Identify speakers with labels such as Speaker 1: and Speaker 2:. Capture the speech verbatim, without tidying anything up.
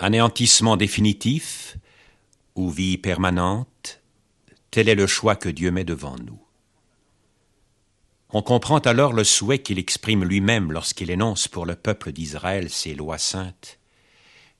Speaker 1: Anéantissement définitif ou vie permanente, tel est le choix que Dieu met devant nous. On comprend alors le souhait qu'il exprime lui-même lorsqu'il énonce pour le peuple d'Israël ses lois saintes.